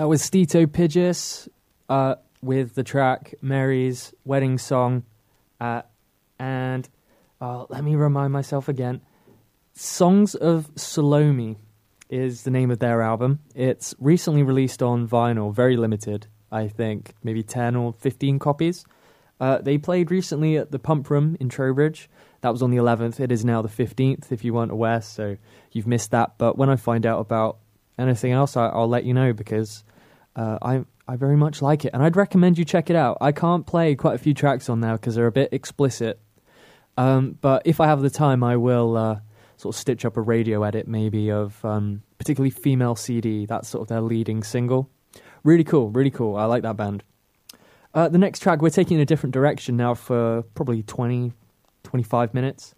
That was Stito Pidgeys with the track Mary's Wedding Song. And let me remind myself again. Songs of Salome is the name of their album. It's recently released on vinyl, very limited, I think, maybe 10 or 15 copies. They played recently at the Pump Room in Trowbridge. That was on the 11th. It is now the 15th, if you weren't aware, so you've missed that. But when I find out about anything else, I'll let you know, because I very much like it. And I'd recommend you check it out. I can't play quite a few tracks on there because they're a bit explicit. But if I have the time, I will sort of stitch up a radio edit maybe of particularly Female CD. That's sort of their leading single. Really cool, really cool. I like that band. The next track, we're taking in a different direction now for probably 20, 25 minutes.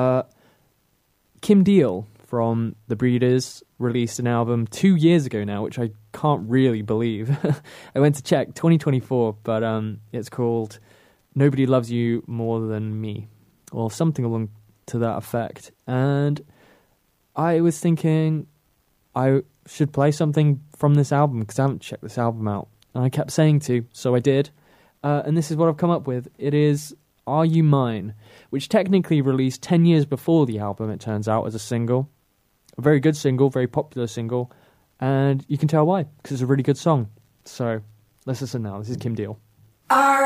Kim Deal from The Breeders released an album 2 years ago now, which I can't really believe. I went to check, 2024, but it's called Nobody Loves You More Than Me, or something along to that effect. And I was thinking I should play something from this album, because I haven't checked this album out. And I kept saying to, so I did. And this is what I've come up with. It is Are You Mine, which technically released 10 years before the album, it turns out, as a single. A very good single, very popular single. And you can tell why, because it's a really good song. So let's listen now. This is Kim Deal.